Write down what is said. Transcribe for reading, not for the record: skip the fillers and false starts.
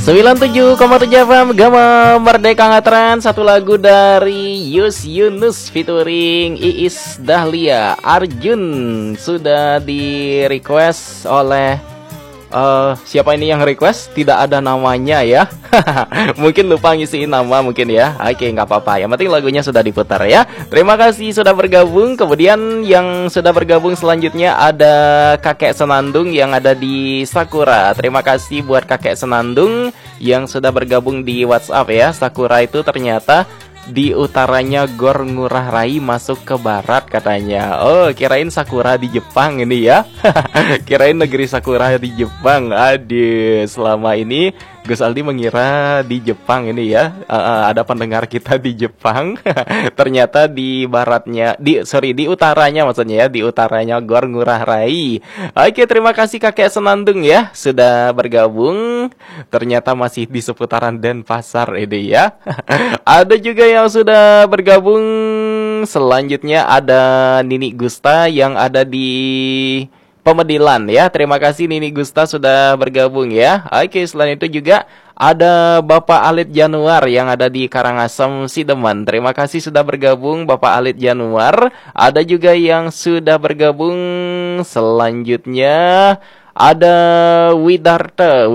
97,7 FM Gama Merdeka Ngatren. Satu lagu dari Yus Yunus featuring Iis Dahlia. Arjun sudah di request oleh siapa ini yang request? Tidak ada namanya ya. Mungkin lupa ngisiin nama mungkin ya. Oke, nggak apa-apa. Yang penting lagunya sudah diputar ya. Terima kasih sudah bergabung. Kemudian yang sudah bergabung selanjutnya ada Kakek Senandung yang ada di Sakura. Terima kasih buat Kakek Senandung yang sudah bergabung di WhatsApp ya. Sakura itu ternyata di utaranya Gor Ngurah Rai masuk ke barat katanya. Oh, kirain Sakura di Jepang ini ya. Kirain negeri Sakura di Jepang. Aduh, selama ini Gus Aldi mengira di Jepang ini ya. Ada pendengar kita di Jepang. Ternyata di baratnya, di utaranya maksudnya ya, di utaranya Gor Ngurah Rai. Oke, terima kasih Kakek Senandung ya sudah bergabung. Ternyata masih di seputaran Denpasar ini ya. Ada juga yang sudah bergabung. Selanjutnya ada Nini Gusta yang ada di Pemedilan ya. Terima kasih Nini Gusta sudah bergabung ya. Oke, selain itu juga ada Bapak Alit Januar yang ada di Karangasem Sideman. Terima kasih sudah bergabung Bapak Alit Januar. Ada juga yang sudah bergabung selanjutnya ada Widarte.